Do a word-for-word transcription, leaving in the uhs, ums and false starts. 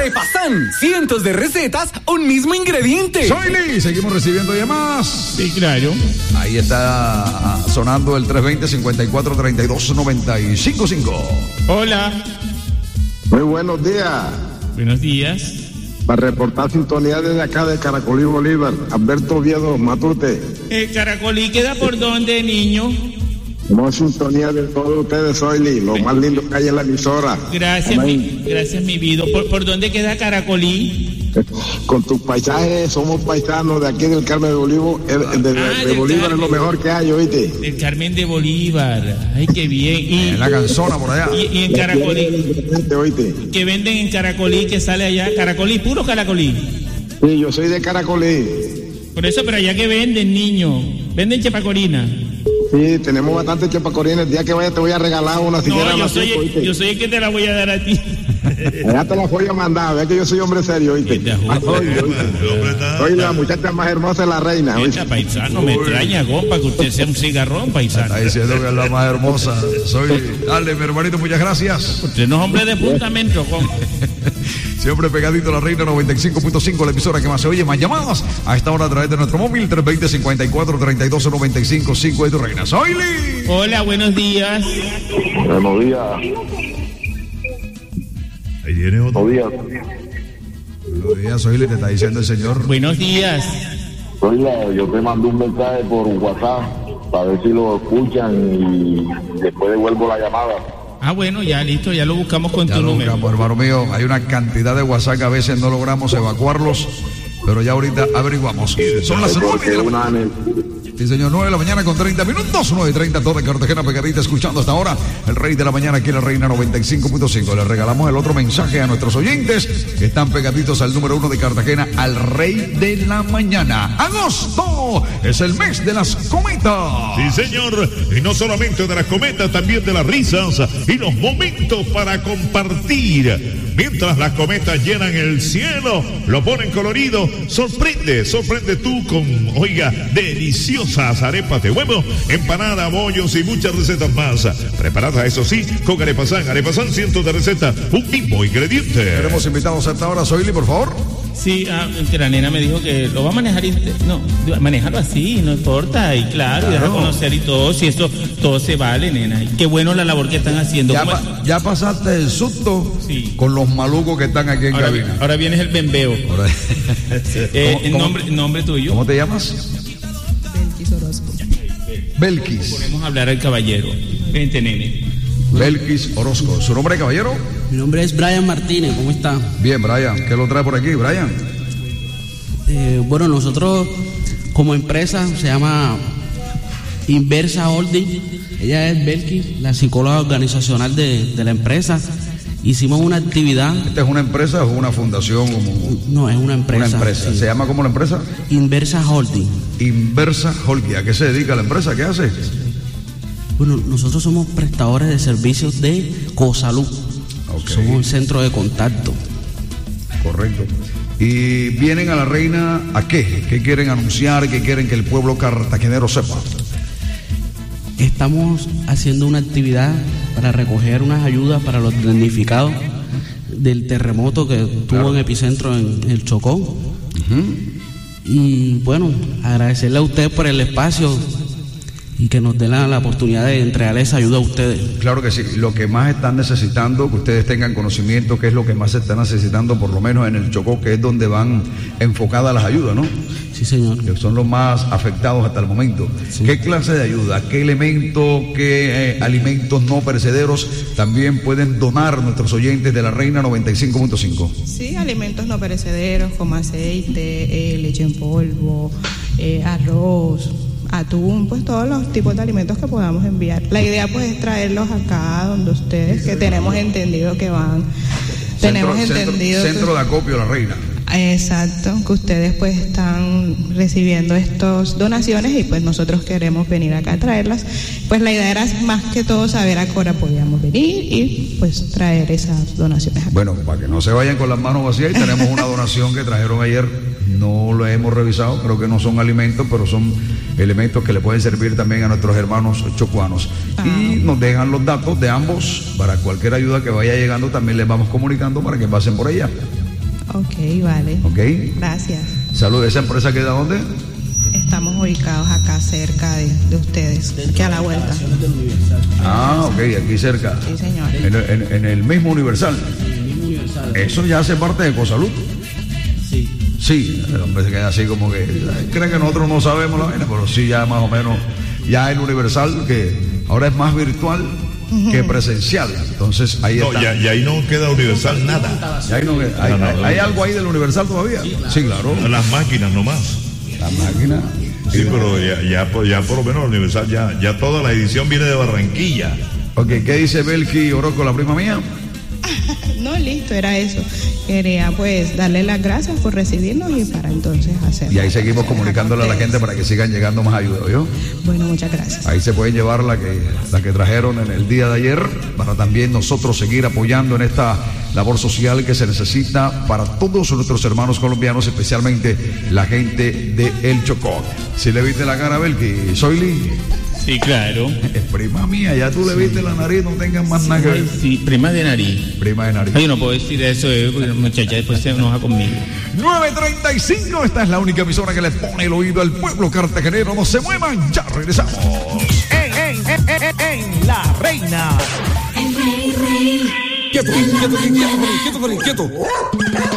Arepasan, cientos de recetas, un mismo ingrediente. Soy Lee, seguimos recibiendo llamadas. Sí, claro. Ahí está sonando el tres veinte, cincuenta y cuatro, treinta y dos, noventa y cinco cinco. Hola. Muy buenos días. Buenos días. Para reportar sintonía desde acá de Caracolí, Bolívar, Alberto Oviedo Matute. ¿El Caracolí queda por dónde, niño? Tenemos sintonía de todos ustedes, Soyli, lo más lindo que hay en la emisora. Gracias, mi, gracias, mi vida. ¿Por, ¿Por dónde queda Caracolí? Con tus paisajes, somos paisanos de aquí del Carmen de Bolívar. De, de, ah, de Bolívar Carmen. Es lo mejor que hay, ¿oíste? Del Carmen de Bolívar. Ay, qué bien. Y, en la canzona por allá. Y, y en Caracolí. ¿Oíste? Que venden en Caracolí, que sale allá. Caracolí, puro Caracolí. Sí, yo soy de Caracolí. Por eso, pero allá que venden, niño. Venden chepacorina. Sí, tenemos bastante chepacorina. El día que vaya te voy a regalar una siquiera. No, yo soy, el, yo soy el que te la voy a dar a ti. Ya te la voy a mandar, ve que yo soy hombre serio, ¿oíste? Ah, soy, soy la muchacha más hermosa de la reina. Esta, paisano, me extraña, compa, que usted sea un cigarrón, paisano. Está diciendo que es la más hermosa. Soy, dale, mi hermanito, muchas gracias. Usted no es hombre de fundamento, compa. Siempre pegadito a la Reina noventa y cinco punto cinco, la emisora que más se oye. Más llamadas a esta hora a través de nuestro móvil tres veinte, cincuenta y cuatro, treinta y dos, noventa y cinco cinco de tu Reina. Soy Lee. Hola, buenos días. Buenos días. Ahí viene otro. Buenos días. Buenos días, soy Lee, te está diciendo el señor. Buenos días. Oiga, yo te mandé un mensaje por WhatsApp para ver si lo escuchan y después devuelvo la llamada. Ah, bueno, ya listo, ya lo buscamos con ya tu lo número. Buscamos, hermano mío. Hay una cantidad de WhatsApp que a veces no logramos evacuarlos, pero ya ahorita averiguamos. Son las nueve de la mañana. Sí, señor, nueve de la mañana con treinta minutos, nueve y treinta, toda Cartagena pegadita, escuchando hasta ahora el Rey de la Mañana aquí en la Reina noventa y cinco punto cinco. Le regalamos el otro mensaje a nuestros oyentes que están pegaditos al número uno de Cartagena, al Rey de la Mañana. Agosto es el mes de las cometas. Sí, señor, y no solamente de las cometas, también de las risas y los momentos para compartir. Mientras las cometas llenan el cielo, lo ponen colorido, sorprende, sorprende tú con, oiga, deliciosas arepas de huevo, empanada, bollos y muchas recetas más. Preparadas, eso sí, con Arepasan. Arepasan, cientos de recetas, un mismo ingrediente. Queremos invitados a esta hora, Soyli, por favor. Sí, ah, que la nena me dijo que lo va a manejar, no, manejarlo así, no importa, y claro, claro. Y dejar conocer y todo, si eso, todo se vale, nena. Y qué bueno la labor que están haciendo. Ya, pa, ya pasaste el susto sí. Con los malucos que están aquí en ahora, cabina. Ahora vienes el bembeo. Ahora... eh, ¿cómo, nombre, cómo, nombre tuyo. ¿Cómo te llamas? Belkis Orozco. Belkis. Podemos hablar al caballero. Vente, nene. Belkis Orozco. ¿Su nombre, caballero? Mi nombre es Brian Martínez, ¿cómo está? Bien, Brian. ¿Qué lo trae por aquí, Brian? Eh, bueno, nosotros como empresa se llama Inversa Holding. Ella es Belkis, la psicóloga organizacional de, de la empresa. Hicimos una actividad. ¿Esta es una empresa o una fundación? Como... No, es una empresa. Una empresa. Sí. ¿Se llama como la empresa? Inversa Holding. Inversa Holding. ¿A qué se dedica la empresa? ¿Qué hace? Bueno, nosotros somos prestadores de servicios de Cosalud. Okay. Somos un centro de contacto. Correcto. ¿Y vienen a la Reina a qué? ¿Qué quieren anunciar? ¿Qué quieren que el pueblo cartagenero sepa? Estamos haciendo una actividad para recoger unas ayudas para los damnificados del terremoto que tuvo claro. en Epicentro en el Chocó. Uh-huh. Y bueno, agradecerle a usted por el espacio y que nos den la, la oportunidad de entregarle esa ayuda a ustedes. Claro que sí, lo que más están necesitando, que ustedes tengan conocimiento, que es lo que más se está necesitando, por lo menos en el Chocó, que es donde van enfocadas las ayudas, ¿no? Sí, señor. Que son los más afectados hasta el momento. Sí. ¿Qué clase de ayuda, qué elementos, qué eh, alimentos no perecederos también pueden donar nuestros oyentes de la Reina noventa y cinco punto cinco? Sí, alimentos no perecederos como aceite, eh, leche en polvo, eh, arroz, atún, pues todos los tipos de alimentos que podamos enviar. La idea pues es traerlos acá donde ustedes, que tenemos entendido que van, centro, tenemos entendido centro, centro de acopio La Reina. Exacto, que ustedes pues están recibiendo estas donaciones y pues nosotros queremos venir acá a traerlas. Pues la idea era más que todo saber a qué hora podíamos venir y pues traer esas donaciones acá. Bueno, para que no se vayan con las manos vacías, y tenemos una donación que trajeron ayer, no lo hemos revisado, creo que no son alimentos, pero son elementos que le pueden servir también a nuestros hermanos chocuanos. Ah. Y nos dejan los datos de ambos, para cualquier ayuda que vaya llegando también les vamos comunicando para que pasen por ella. Ok, vale. Ok. Gracias. Salud. ¿Esa empresa queda dónde? Estamos ubicados acá cerca de, de ustedes, que a la vuelta. Ah, ok, aquí cerca. Sí, señor. En, en, en el mismo Universal. Eso ya hace parte de Ecosalud. Sí. Sí, el hombre se queda así como que cree que nosotros no sabemos la vaina, pero sí ya más o menos, ya el Universal, que ahora es más virtual que presencial. Entonces ahí No, está. ya, ya ahí no queda Universal nada. Ya ahí no- hay, No, no, hay- no, ¿hay no. algo ahí del Universal todavía? Sí, claro. Las máquinas nomás. La máquina. Sí, pero ya, ya, por- ya por lo menos Universal, ya, ya toda la edición viene de Barranquilla. Ok, ¿qué dice Belki Oroco, la prima mía? No, listo, era eso. Quería pues darle las gracias por recibirnos y para entonces hacer. Y ahí seguimos comunicándole a la gente para que sigan llegando más ayuda, ¿yo? Bueno, muchas gracias. Ahí se pueden llevar la que, la que trajeron en el día de ayer para también nosotros seguir apoyando en esta labor social que se necesita para todos nuestros hermanos colombianos, especialmente la gente de El Chocó. Si le viste la cara a Belki, Soyli, Sí, claro. es prima mía, ya tú le viste la nariz, no tengan más nada que ver. Sí, prima de nariz. Prima de nariz. Ay, yo no puedo decir eso, eh, porque la muchacha después se enoja conmigo. nueve treinta y cinco, esta es la única emisora que le pone el oído al pueblo cartagenero. No se muevan, ya regresamos. En, en, en, en, en La Reina. El rey, rey. Quieto, quieto, quieto, quieto, quieto, quieto.